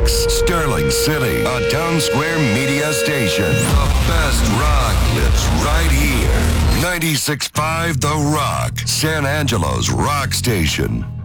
Sterling City, a Town Square media station. The best rock lives right here. 96.5 The Rock, San Angelo's rock station.